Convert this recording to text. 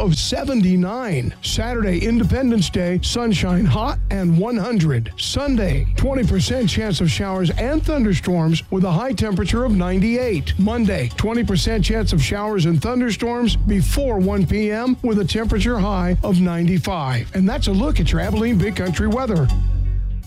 of 79. Saturday, Independence Day, sunshine hot and 100. Sunday, 20% chance of showers and thunderstorms with a high temperature of 98. Monday, 20% chance of showers and thunderstorms before 1 p.m. with a temperature high of 95. And that's a look at your Abilene Big Country weather.